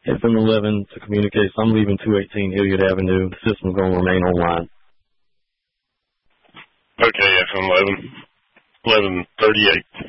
FM 11 to communicate. So I'm leaving 218 Hilliard Avenue. The system's going to remain online. Okay, FM 11. 1138.